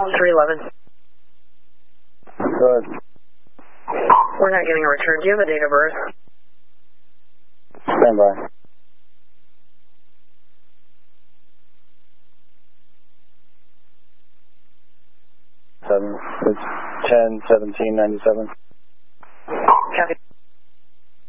311. Go ahead. We're not getting a return. Do you have a date of birth? Stand by. It's 10/17/97.